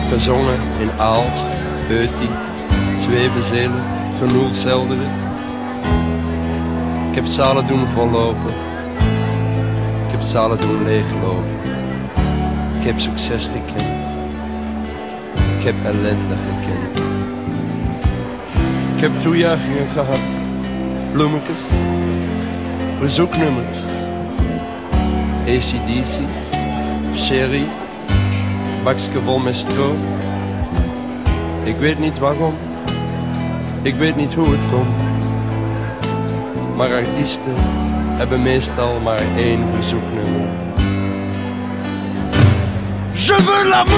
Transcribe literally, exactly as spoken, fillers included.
gezongen in Aalst, Eutie, Zwevenzelen, Genoelselderen. Ik heb zalen doen vollopen. Ik heb zalen doen leeglopen. Ik heb succes gekend. Ik heb ellende gekend. Ik heb toejuichingen gehad. Bloemetjes. Verzoeknummers. A C D C. Sherry. Bakske vol met stro. Ik weet niet waarom. Ik weet niet hoe het komt. Maar artiesten hebben meestal maar één verzoeknummer. Je veux l'amour!